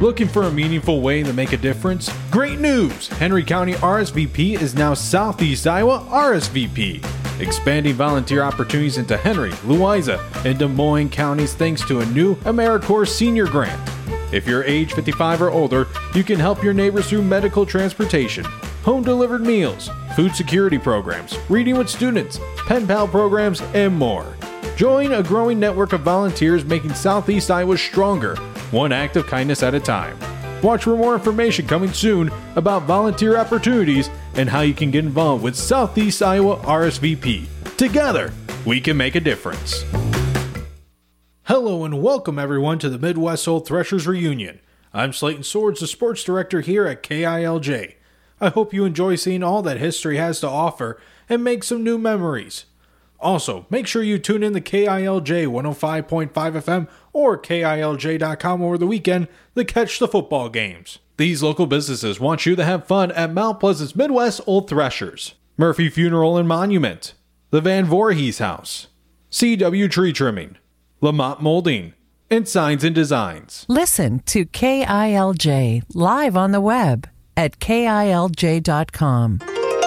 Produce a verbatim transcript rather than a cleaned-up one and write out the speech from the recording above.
Looking for a meaningful way to make a difference? Great news! Henry County R S V P is now Southeast Iowa R S V P, expanding volunteer opportunities into Henry, Louisa, and Des Moines counties thanks to a new AmeriCorps senior grant. If you're age fifty-five or older, you can help your neighbors through medical transportation, home-delivered meals, food security programs, reading with students, pen pal programs, and more. Join a growing network of volunteers making Southeast Iowa stronger, one act of kindness at a time. Watch for more information coming soon about volunteer opportunities and how you can get involved with Southeast Iowa R S V P. Together, we can make a difference. Hello and welcome everyone to the Midwest Old Threshers Reunion. I'm Slayton Swords, the sports director here at K I L J. I hope you enjoy seeing all that history has to offer and make some new memories. Also, make sure you tune in to K I L J one oh five point five F M or K I L J dot com over the weekend to catch the football games. These local businesses want you to have fun at Mount Pleasant's Midwest Old Threshers, Murphy Funeral and Monument, the Van Voorhees House, C W Tree Trimming, Lamont Molding, and Signs and Designs. Listen to K I L J live on the web at K I L J dot com.